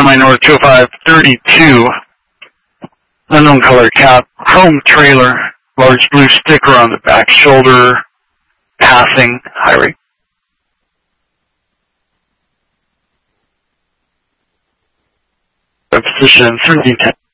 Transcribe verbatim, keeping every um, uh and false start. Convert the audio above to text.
semi north two oh five thirty-two. Unknown color cap, chrome trailer, large blue sticker on the back shoulder, passing highway. Position thirteen ten.